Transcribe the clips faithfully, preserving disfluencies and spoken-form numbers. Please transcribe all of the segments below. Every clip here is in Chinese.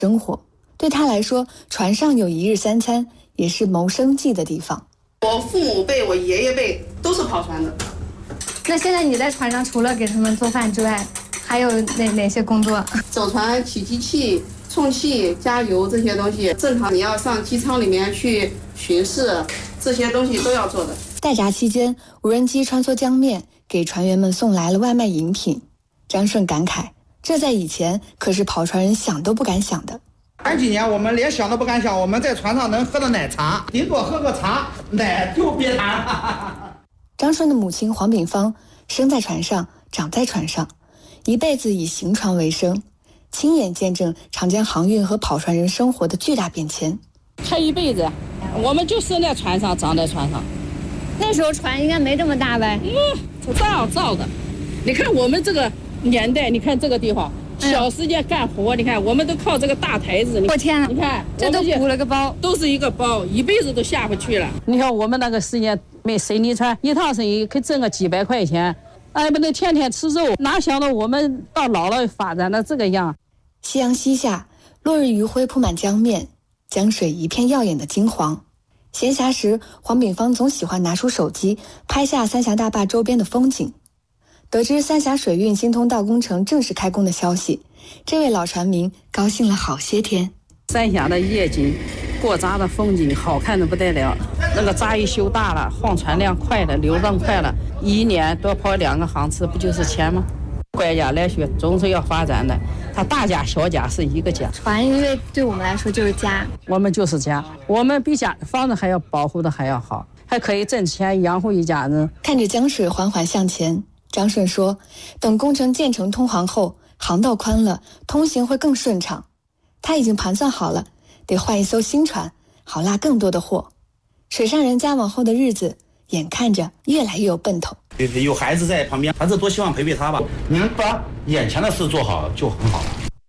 生活。对他来说，船上有一日三餐，也是谋生计的地方。 我父母辈、我爷爷辈都是跑船的。 那现在你在船上除了给他们做饭之外，还有哪哪些工作？ 走船、起机器、充气、加油这些东西，正常你要上机舱里面去巡视，这些东西都要做的。 待闸期间，无人机穿梭江面，给船员们送来了外卖饮品。张顺感慨，这在以前可是跑船人想都不敢想的。 前几年我们连想都不敢想，我们在船上能喝的奶茶，顶多喝个茶，奶就别谈了。 张顺的母亲黄炳芳生在船上，长在船上，一辈子以行船为生，亲眼见证长江航运和跑船人生活的巨大变迁。 他一辈子，我们就生在船上，长在船上。 那时候船应该没这么大呗？ 嗯，造造的。你看我们这个年代，你看这个地方。小时间干活，你看我们都靠这个大台子。 我天哪！ 你看这都鼓了个包， 都是一个包，一辈子都下不去了。你看我们那个时间卖水泥船，一趟生意可以挣个几百块钱，哎，不能天天吃肉。哪想到我们到老了发展的这个样。 夕阳西下，落日余晖铺满江面，江水一片耀眼的金黄。闲暇时，黄炳芳总喜欢拿出手机拍下三峡大坝周边的风景。得知三峡水运新通道工程正式开工的消息，这位老船民高兴了好些天。 三峡的夜景，过闸的风景好看的不得了。那个闸一修大了，换船量快了，流动快了，一年多跑两个航次，不就是钱吗？国家来说总是要发展的，它大家小家是一个家。 船因为对我们来说就是家， 我们就是家，我们比家房子还要保护的还要好，还可以挣钱养活一家人。 看着江水缓缓向前，张顺说，等工程建成通航后，航道宽了，通行会更顺畅。他已经盘算好了，得换一艘新船，好拉更多的货。水上人家往后的日子，眼看着越来越有奔头。 有孩子在旁边，还是多希望陪陪他吧。你们把眼前的事做好就很好了。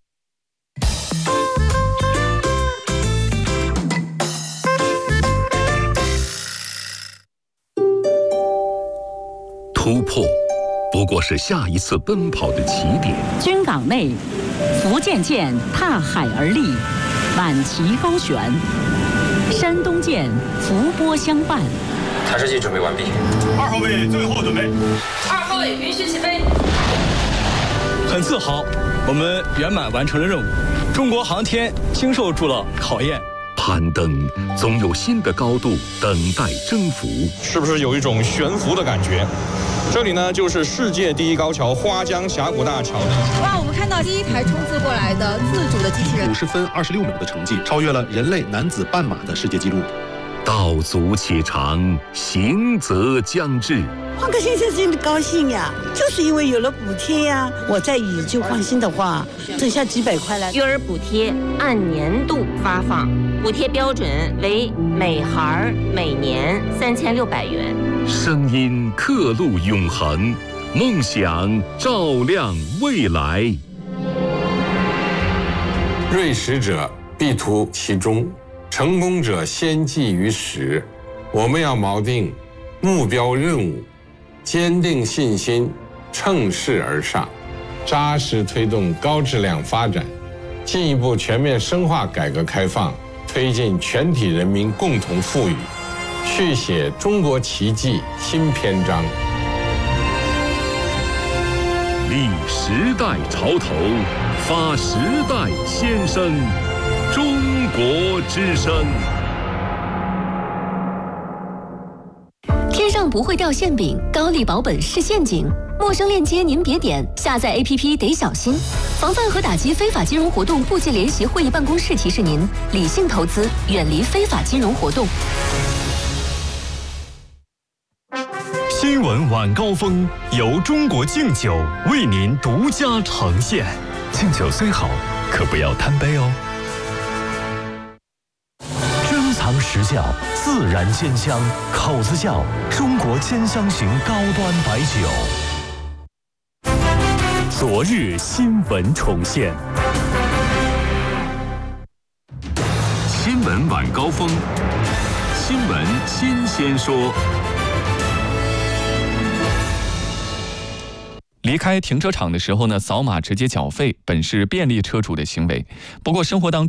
突破不过是下一次奔跑的起点。 军港内，福建舰踏海而立，挽旗高悬；山东舰伏波相伴。 探视器准备完毕。 二号位最后准备。 二号位允许起飞。 很自豪，我们圆满完成了任务。中国航天经受住了考验。 攀登总有新的高度等待征服， 是不是有一种悬浮的感觉？这里呢，就是世界第一高桥花江峡谷大桥。 哇，我们看到第一台冲刺过来的自主的机器人， 五十分二十六秒的成绩，超越了人类男子半马的世界纪录。 道阻且长，行则将至。 换个先生真的高兴呀，就是因为有了补贴呀。我在乙就放心的话，挣下几百块来。 育儿补贴按年度发放，补贴标准为每孩每年三千六百元。 声音刻录永恒，梦想照亮未来。 锐实者必图其中，成功者先记于始。我们要锚定目标任务，坚定信心，乘势而上，扎实推动高质量发展，进一步全面深化改革开放，推进全体人民共同富裕，续写中国奇迹新篇章。 立时代潮头，发时代先声，中国之声。 天上不会掉馅饼，高丽保本是陷阱。陌生链接您别点，下载 A P P 得小心。防范和打击非法金融活动部界联席会议办公室提示您：理性投资，远离非法金融活动。 新闻晚高峰由中国敬酒为您独家呈现。敬酒虽好，可不要贪杯哦。珍藏实窖，自然煎香，口子窖，中国煎香型高端白酒。昨日新闻重现。 新闻晚高峰，新闻新鲜说。 离开停车场的时候呢，扫码直接缴费本是便利车主的行为，不过生活当中